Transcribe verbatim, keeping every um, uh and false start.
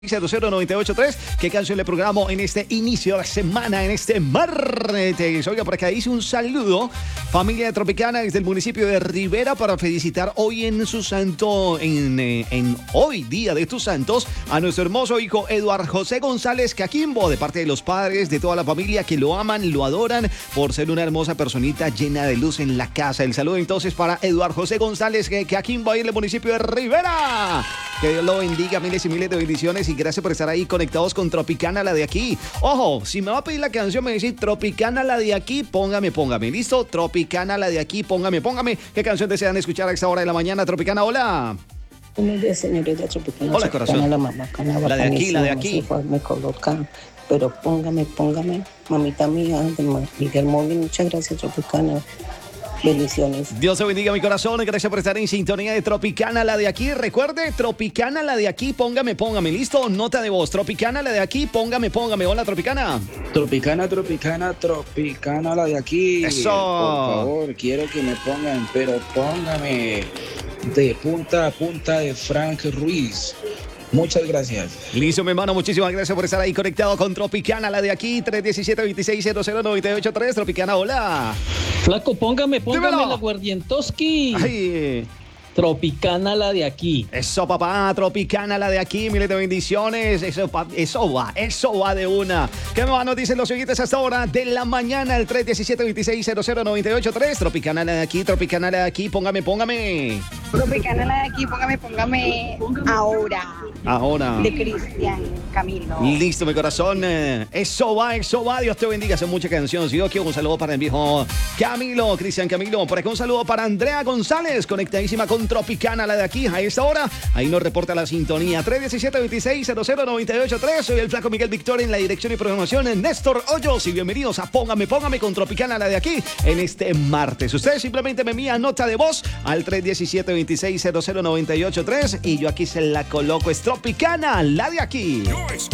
cero cero nueve ocho tres. ¿Qué canción le programo en este inicio de semana, en este martes? Oiga, por acá hice un saludo, familia de Tropicana desde el municipio de Rivera, para felicitar hoy en su santo, en, eh, en hoy, día de tus santos, a nuestro hermoso hijo Eduardo José González Caquimbo, de parte de los padres, de toda la familia que lo aman, lo adoran, por ser una hermosa personita llena de luz en la casa. El saludo entonces para Eduardo José González Caquimbo, ahí en el municipio de Rivera. Que Dios lo bendiga, miles y miles de bendiciones, y gracias por estar ahí conectados con Tropicana, la de aquí. Ojo, si me va a pedir la canción, me dice Tropicana, la de aquí, póngame, póngame. ¿Listo? Tropicana, la de aquí, póngame, póngame. ¿Qué canción desean escuchar a esta hora de la mañana? Tropicana, hola. Buenos días, señorita Tropicana. Hola, corazón. La, mamá, la de aquí, la de aquí. Me colocan, pero póngame, póngame. Mamita mía, de Miguel Móvil, muchas gracias, Tropicana. Bendiciones. Dios te bendiga, mi corazón. Gracias por estar en sintonía de Tropicana, la de aquí. Recuerde, Tropicana, la de aquí, póngame, póngame. ¿Listo? Nota de voz. Tropicana, la de aquí, póngame, póngame. Hola, Tropicana. Tropicana, Tropicana, Tropicana, la de aquí. Eso. Por favor, quiero que me pongan, pero póngame de punta a punta de Frank Ruiz. Muchas gracias. Listo, mi hermano, muchísimas gracias por estar ahí conectado con Tropicana, la de aquí, tres uno siete, dos seis cero cero nueve ocho tres. Tropicana, hola. Flaco, póngame, póngame Dímelo. la Guardientoski. Ay. Tropicana, la de aquí. Eso, papá, Tropicana, la de aquí, miles de bendiciones. Eso, pa, eso va, eso va de una. ¿Qué más nos dicen los siguientes hasta ahora de la mañana? El tres uno siete, dos seis cero cero nueve ocho tres. Tropicana, la de aquí, Tropicana, la de aquí, póngame, póngame. Tropicana, la de aquí, póngame, póngame ahora. Ahora. De Cristian Camilo. Listo, mi corazón. Eso va, eso va. Dios te bendiga. Son muchas canciones. Yo quiero un saludo para el viejo Camilo, Cristian Camilo. Por acá un saludo para Andrea González, conectadísima con Tropicana, la de aquí. A esta hora, ahí nos reporta la sintonía. tres uno siete, dos seis cero cero nueve ocho tres. Soy el flaco Miguel Victoria en la dirección y programación. En Néstor Hoyos. Y bienvenidos a Póngame, Póngame con Tropicana, la de aquí, en este martes. Ustedes simplemente me envían nota de voz al tres uno siete, dos seis cero cero nueve ocho tres. Y yo aquí se la coloco. Es Tropicana, la de aquí.